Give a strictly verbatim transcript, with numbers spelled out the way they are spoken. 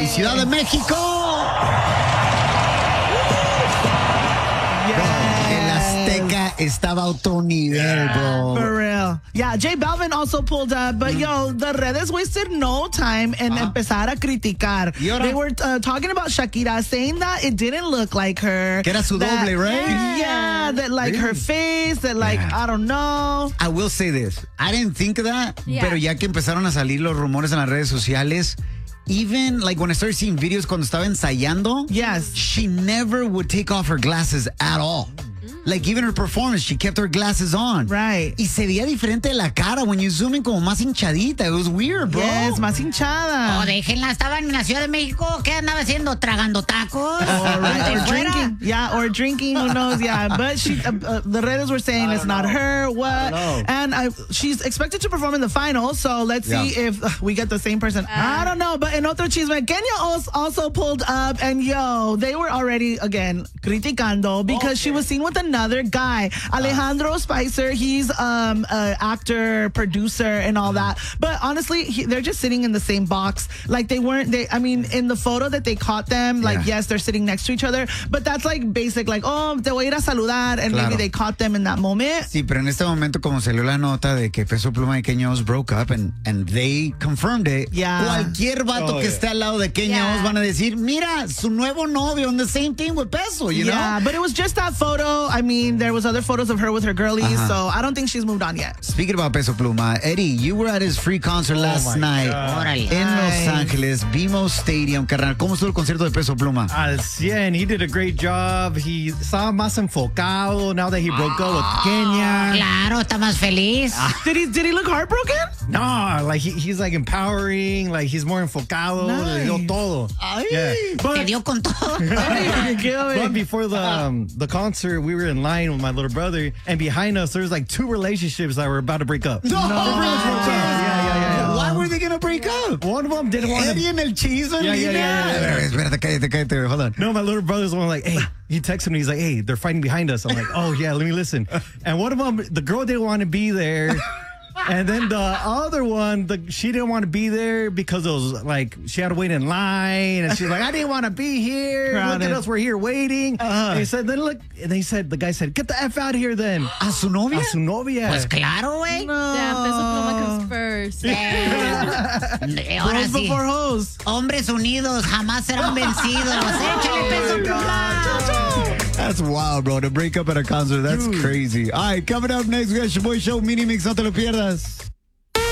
Ciudad de México. El Azteca estaba a otro nivel, bro. For real. Yeah, J Balvin also pulled up, but yo, the redes wasted no time en uh-huh. empezar a criticar. They were uh, talking about Shakira, saying that it didn't look like her. Que era su that, doble, right? Yeah, yeah that like really? her face, that like, yeah. I don't know. I will say this. I didn't think of that, yeah. pero ya que empezaron a salir los rumores en las redes sociales, even like when I started seeing videos cuando estaba ensayando, yes, she never would take off her glasses at all. Like, even her performance, she kept her glasses on. Right. Y se veía diferente de la cara. When you zoom in, como más hinchadita. It was weird, bro. Yes, más hinchada. Oh, déjenla. Estaba en la Ciudad de México. ¿Qué andaba haciendo? ¿Tragando tacos? Or, right, or drinking. Yeah, or drinking. Who knows? Yeah. But she, uh, uh, the redes were saying it's not know. her. What? And I, she's expected to perform in the final. So let's yeah. see if uh, we get the same person. Uh, I don't know. But in otro chisme, Kenya also pulled up. And yo, they were already, again, criticando because okay. she was seen with another Another guy, Alejandro Spicer. He's um an actor, producer, and all that. But honestly, he, they're just sitting in the same box. Like they weren't. They, I mean, in the photo that they caught them, like yeah. yes, they're sitting next to each other. But that's like basic, like oh, te voy a ir a saludar, and claro. maybe they caught them in that moment. Sí, pero en este momento, como salió la nota de que Peso Pluma y Kenya Oz broke up, and and they confirmed it. Yeah. Cualquier vato oh, que yeah. esté al lado de Kenya yeah. Oz van a decir, mira, su nuevo novio, and the same thing with Peso, you yeah, know? Yeah, but it was just that photo. I mean. I mean, there was other photos of her with her girlies, uh-huh. so I don't think she's moved on yet. Speaking about Peso Pluma, Eddie, you were at his free concert oh last night God. in Los Angeles, BMO Stadium, carnal. ¿Cómo estuvo el concierto de Peso Pluma? Al cien, he did a great job. He estaba más enfocado now that he broke up with Kenya. Claro, está más feliz. Did he Did he look heartbroken? No, like he, he's like empowering, like he's more enfocado. Nice. Le dio todo. Ay. Yeah. But, Te dio con todo. But before the um, the concert, we were in line with my little brother, and behind us, there was like two relationships that were about to break up. No, no. Yeah, yeah, yeah, yeah. Why were they gonna break up? One of them didn't want to. Eddie and el chisme. Yeah, yeah, yeah, yeah, yeah. Espérate, cállate, cállate. Hold on. No, my little brother's one like, hey, he texted me. He's like, hey, they're fighting behind us. I'm like, oh yeah, let me listen. And one of them, the girl didn't want to be there. And then the other one, the, she didn't want to be there because it was like she had to wait in line, and she's like, "I didn't want to be here. Crowded. Look at us, we're here waiting." Uh-huh. And he said, "Then look," and he said, "The guy said, get the f out of here, then." A su novia? A su novia. Pues claro, güey. No. Yeah, Peso Pluma comes first. Eh, ahora Bros sí. before hoes. Hombres unidos jamás serán vencidos. Échale Peso Pluma. That's wild, bro. To break up at a concert, that's Dude. crazy. All right, coming up next, we got your boy show, Mini Mix. No te lo pierdas.